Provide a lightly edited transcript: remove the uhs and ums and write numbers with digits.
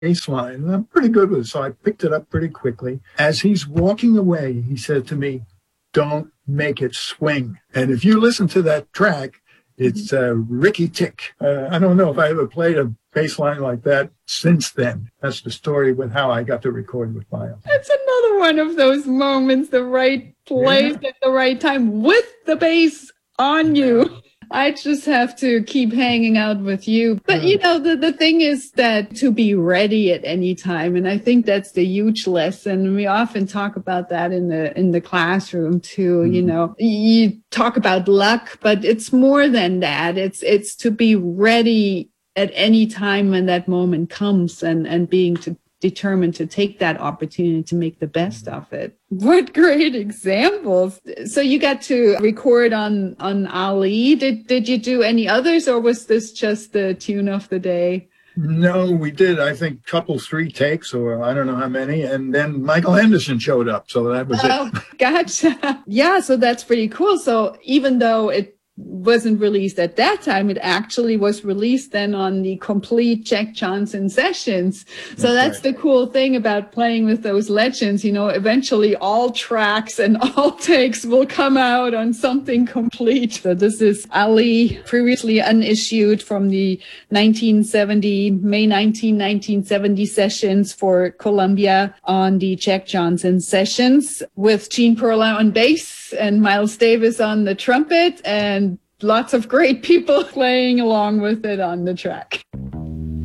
bass line. And I'm pretty good with it, so I picked it up pretty quickly. As he's walking away, he said to me, "Don't make it swing." And if you listen to that track, it's Ricky Tick. I don't know if I ever played a bass line like that since then. That's the story with how I got to record with Miles. It's another one of those moments, the right place at the right time with the bass on you. I just have to keep hanging out with you. But, the thing is that to be ready at any time. And I think that's the huge lesson. We often talk about that in the classroom too. You talk about luck, but it's more than that. It's to be ready at any time when that moment comes and being determined to take that opportunity to make the best of it. What great examples. So you got to record on Ali. Did you do any others, or was this just the tune of the day? No, we did, I think, three takes, or I don't know how many. And then Michael Henderson showed up. So that was it. Gotcha. Yeah, so that's pretty cool. So even though it wasn't released at that time, it actually was released then on the complete Jack Johnson sessions. So that's right. The cool thing about playing with those legends. Eventually all tracks and all takes will come out on something complete. So this is Ali, previously unissued from the May 19, 1970 sessions for Columbia on the Jack Johnson sessions, with Gene Perla on bass and Miles Davis on the trumpet, and lots of great people playing along with it on the track.